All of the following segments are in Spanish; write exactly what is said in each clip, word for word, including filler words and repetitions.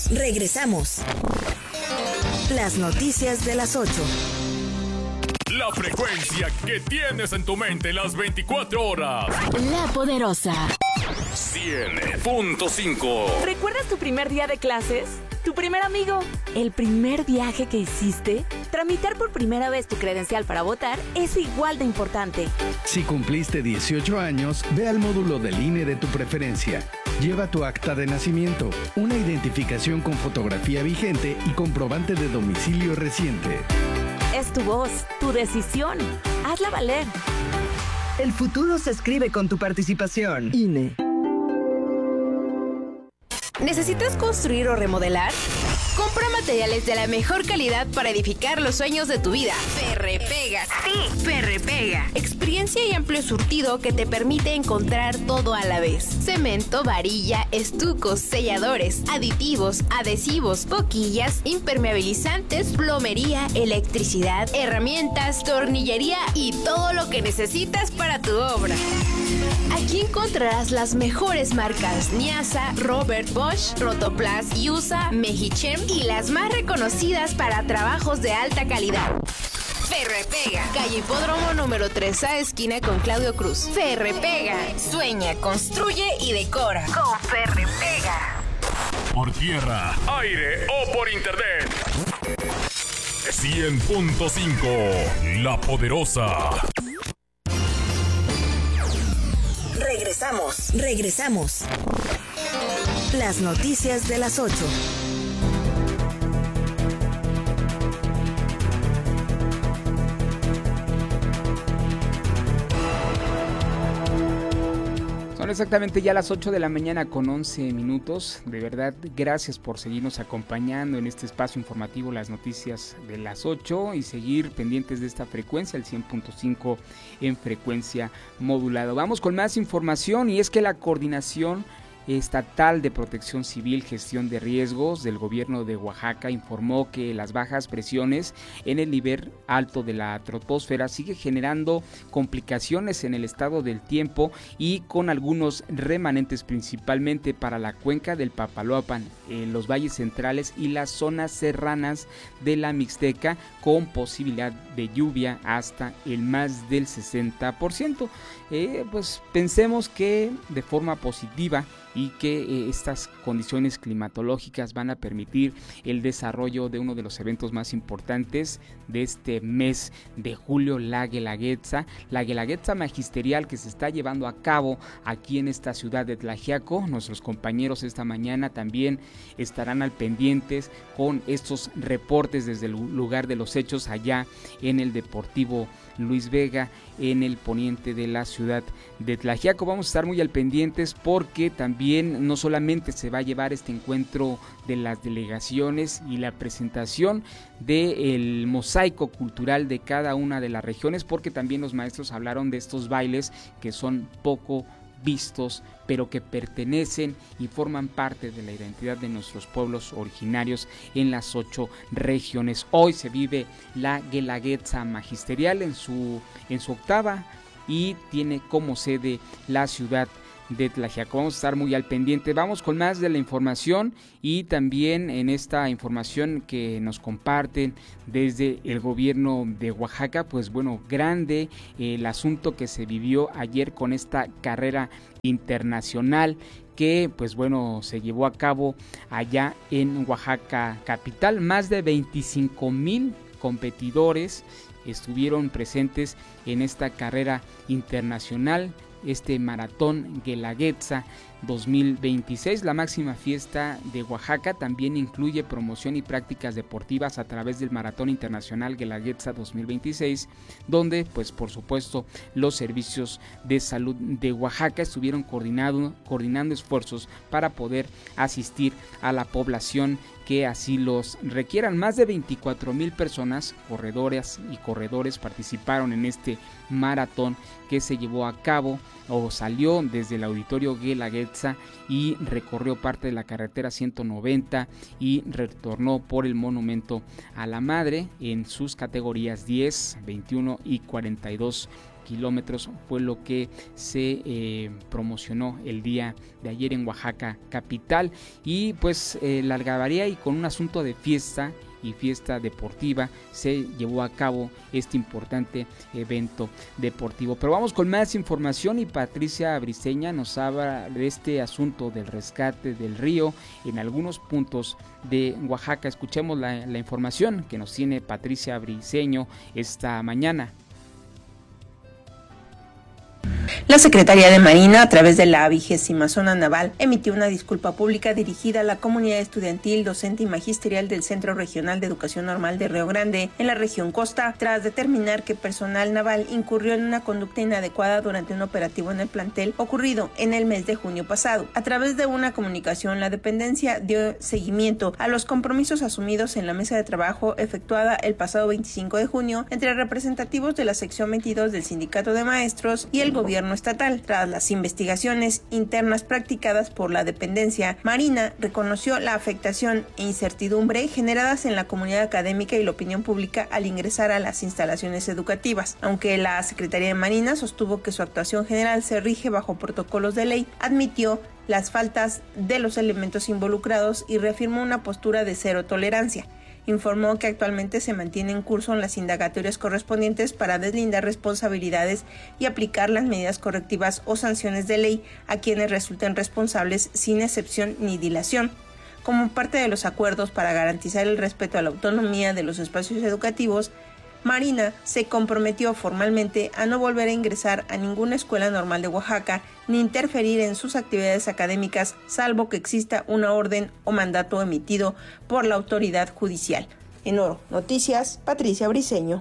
Regresamos. Las noticias de las ocho. La frecuencia que tienes en tu mente las veinticuatro horas. La Poderosa. cien punto cinco. ¿Recuerdas tu primer día de clases? ¿Tu primer amigo? ¿El primer viaje que hiciste? Tramitar por primera vez tu credencial para votar es igual de importante. Si cumpliste dieciocho años, ve al módulo del I N E de tu preferencia. Lleva tu acta de nacimiento, una identificación con fotografía vigente y comprobante de domicilio reciente. Es tu voz, tu decisión. Hazla valer. El futuro se escribe con tu participación. I N E. ¿Necesitas construir o remodelar? Compra materiales de la mejor calidad para edificar los sueños de tu vida. Ferrepega. Sí, Ferrepega. Experiencia y amplio surtido que te permite encontrar todo a la vez. Cemento, varilla, estucos, selladores, aditivos, adhesivos, boquillas, impermeabilizantes, plomería, electricidad, herramientas, tornillería y todo lo que necesitas para tu obra. Aquí encontrarás las mejores marcas Niasa, Robert Bosch, Rotoplas, Yusa, Mejichem y las más reconocidas para trabajos de alta calidad. Ferrepega, calle Hipódromo número tres A, esquina con Claudio Cruz. Ferrepega, sueña, construye y decora con Ferrepega. Por tierra, aire o por internet. cien punto cinco, La Poderosa. Regresamos, regresamos. Las noticias de las ocho. Son exactamente ya las ocho de la mañana con once minutos. De verdad, gracias por seguirnos acompañando en este espacio informativo, las noticias de las ocho, y seguir pendientes de esta frecuencia, el cien punto cinco en frecuencia modulada. Vamos con más información, y es que la Coordinación Estatal de Protección Civil, Gestión de Riesgos del Gobierno de Oaxaca informó que las bajas presiones en el nivel alto de la troposfera sigue generando complicaciones en el estado del tiempo y con algunos remanentes principalmente para la cuenca del Papaloapan, en los valles centrales y las zonas serranas de la Mixteca, con posibilidad de lluvia hasta el más del sesenta por ciento. Eh, pues pensemos que de forma positiva y que eh, estas condiciones climatológicas van a permitir el desarrollo de uno de los eventos más importantes de este mes de julio, la Guelaguetza, la Guelaguetza magisterial que se está llevando a cabo aquí en esta ciudad de Tlaxiaco. Nuestros compañeros esta mañana también estarán al pendientes con estos reportes desde el lugar de los hechos allá en el Deportivo Luis Vega, en el poniente de la ciudad de Tlaxiaco. Vamos a estar muy al pendientes porque también no solamente se va a llevar este encuentro de las delegaciones y la presentación del mosaico cultural de cada una de las regiones, porque también los maestros hablaron de estos bailes que son poco vistos, pero que pertenecen y forman parte de la identidad de nuestros pueblos originarios en las ocho regiones. Hoy se vive la Guelaguetza magisterial en su, en su octava y tiene como sede la ciudad de Tlaxiaco. Vamos a estar muy al pendiente. Vamos con más de la información, y también en esta información que nos comparten desde el gobierno de Oaxaca, pues bueno, grande el asunto que se vivió ayer con esta carrera internacional que pues bueno se llevó a cabo allá en Oaxaca capital. Más de veinticinco mil competidores estuvieron presentes en esta carrera internacional, este maratón Guelaguetza dos mil veintiséis. La máxima fiesta de Oaxaca también incluye promoción y prácticas deportivas a través del Maratón Internacional Guelaguetza dos mil veintiséis, donde pues por supuesto los servicios de salud de Oaxaca estuvieron coordinado, coordinando esfuerzos para poder asistir a la población que así los requieran. Más de veinticuatro mil personas, corredoras y corredores, participaron en este maratón que se llevó a cabo o salió desde el auditorio Guelaguetza y recorrió parte de la carretera ciento noventa y retornó por el monumento a la madre en sus categorías diez, veintiuno y cuarenta y dos kilómetros fue lo que se eh, promocionó el día de ayer en Oaxaca capital, y pues eh, la algarabía y con un asunto de fiesta y fiesta deportiva se llevó a cabo este importante evento deportivo. Pero vamos con más información y Patricia Briceña nos habla de este asunto del rescate del río en algunos puntos de Oaxaca. Escuchemos la, la información que nos tiene Patricia Briceño esta mañana. La Secretaría de Marina, a través de la vigésima zona naval, emitió una disculpa pública dirigida a la comunidad estudiantil, docente y magisterial del Centro Regional de Educación Normal de Río Grande, en la región Costa, tras determinar que personal naval incurrió en una conducta inadecuada durante un operativo en el plantel ocurrido en el mes de junio pasado. A través de una comunicación, la dependencia dio seguimiento a los compromisos asumidos en la mesa de trabajo efectuada el pasado veinticinco de junio entre representativos de la sección veintidós del Sindicato de Maestros y el gobierno estatal. Tras las investigaciones internas practicadas por la dependencia, Marina reconoció la afectación e incertidumbre generadas en la comunidad académica y la opinión pública al ingresar a las instalaciones educativas. Aunque la Secretaría de Marina sostuvo que su actuación general se rige bajo protocolos de ley, admitió las faltas de los elementos involucrados y reafirmó una postura de cero tolerancia. Informó que actualmente se mantiene en curso en las indagatorias correspondientes para deslindar responsabilidades y aplicar las medidas correctivas o sanciones de ley a quienes resulten responsables sin excepción ni dilación. Como parte de los acuerdos para garantizar el respeto a la autonomía de los espacios educativos, Marina se comprometió formalmente a no volver a ingresar a ninguna escuela normal de Oaxaca ni interferir en sus actividades académicas, salvo que exista una orden o mandato emitido por la autoridad judicial. En Oro Noticias, Patricia Briceño.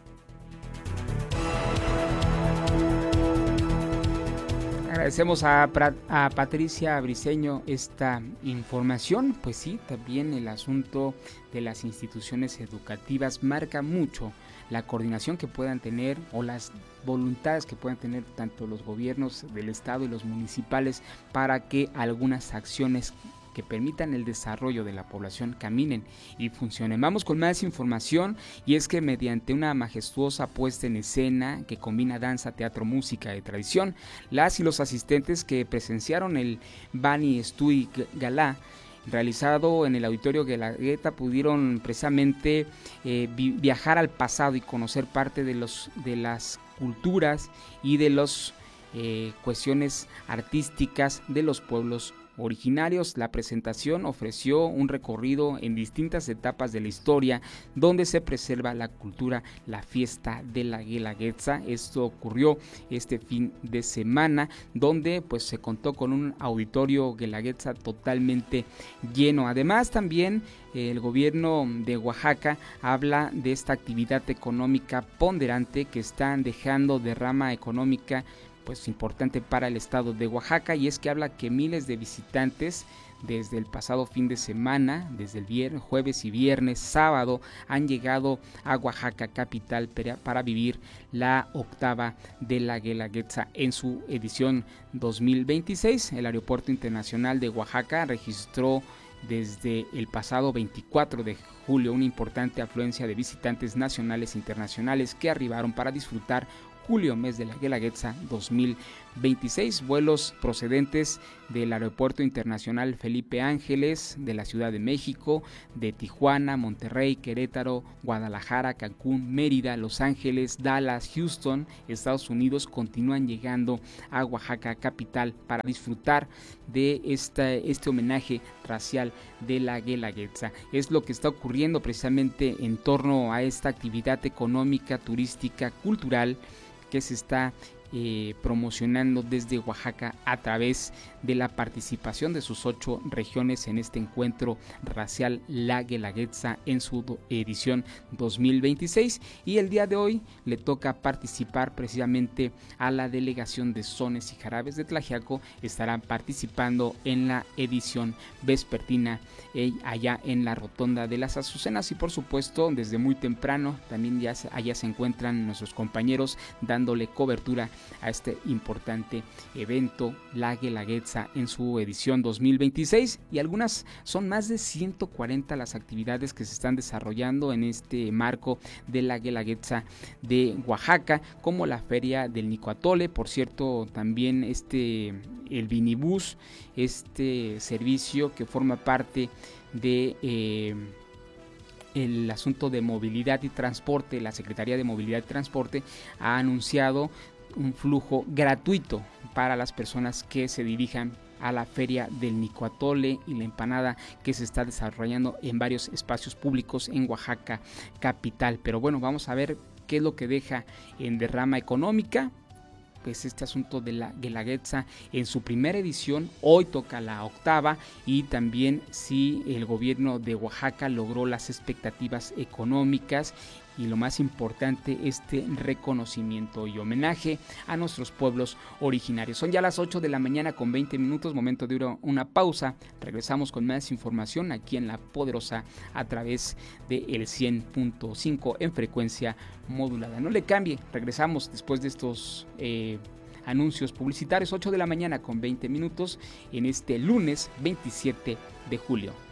Agradecemos a, a Patricia Briceño esta información. Pues sí, también el asunto de las instituciones educativas marca mucho la coordinación que puedan tener o las voluntades que puedan tener tanto los gobiernos del estado y los municipales para que algunas acciones que permitan el desarrollo de la población caminen y funcionen. Vamos con más información, y es que mediante una majestuosa puesta en escena que combina danza, teatro, música y tradición, las y los asistentes que presenciaron el Bani Estui Galá realizado en el Auditorio Guelaguetza pudieron precisamente eh, vi- viajar al pasado y conocer parte de los de las culturas y de las eh, cuestiones artísticas de los pueblos originarios. La presentación ofreció un recorrido en distintas etapas de la historia donde se preserva la cultura, la fiesta de la Guelaguetza. Esto ocurrió este fin de semana, donde pues se contó con un auditorio Guelaguetza totalmente lleno. Además, también el gobierno de Oaxaca habla de esta actividad económica ponderante que están dejando derrama económica pues importante para el estado de Oaxaca, y es que habla que miles de visitantes desde el pasado fin de semana, desde el viernes, jueves y viernes, sábado, han llegado a Oaxaca capital para, para vivir la octava de la Guelaguetza en su edición dos mil veintiséis. El Aeropuerto Internacional de Oaxaca registró desde el pasado veinticuatro de julio una importante afluencia de visitantes nacionales e internacionales que arribaron para disfrutar julio, mes de la Guelaguetza dos mil veintiséis. Vuelos procedentes del Aeropuerto Internacional Felipe Ángeles, de la Ciudad de México, de Tijuana, Monterrey, Querétaro, Guadalajara, Cancún, Mérida, Los Ángeles, Dallas, Houston, Estados Unidos, continúan llegando a Oaxaca capital para disfrutar de esta, este homenaje racial de la Guelaguetza. Es lo que está ocurriendo precisamente en torno a esta actividad económica, turística, cultural que se está eh, promocionando desde Oaxaca a través de la participación de sus ocho regiones en este encuentro racial La Guelaguetza en su do- edición dos mil veintiséis, y el día de hoy le toca participar precisamente a la delegación de Sones y Jarabes de Tlaxiaco. Estarán participando en la edición vespertina eh, allá en la Rotonda de las Azucenas, y por supuesto desde muy temprano también ya se, allá se encuentran nuestros compañeros dándole cobertura a este importante evento, la Guelaguetza, en su edición dos mil veintiséis, y algunas son más de ciento cuarenta las actividades que se están desarrollando en este marco de la Guelaguetza de Oaxaca, como la Feria del Nicoatole. Por cierto, también este el Vinibús, este servicio que forma parte de eh, el asunto de movilidad y transporte, la Secretaría de Movilidad y Transporte ha anunciado un flujo gratuito para las personas que se dirijan a la Feria del Nicoatole y la empanada que se está desarrollando en varios espacios públicos en Oaxaca capital. Pero bueno, vamos a ver qué es lo que deja en derrama económica pues este asunto de la Guelaguetza en su primera edición. Hoy toca la octava, y también si el gobierno de Oaxaca logró las expectativas económicas y lo más importante, este reconocimiento y homenaje a nuestros pueblos originarios. Son ya las ocho de la mañana con veinte minutos, momento de una pausa. Regresamos con más información aquí en La Poderosa a través del cien punto cinco en frecuencia modulada. No le cambie, regresamos después de estos eh, anuncios publicitarios. Ocho de la mañana con veinte minutos en este lunes veintisiete de julio.